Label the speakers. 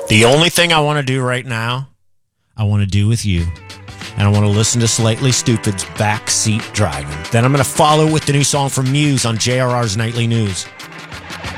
Speaker 1: The only thing I want to do right now, I want to do with you. And I want to listen to Slightly Stupid's Backseat Driving. Then I'm going to follow with the new song from Muse on JRR's Nightly News.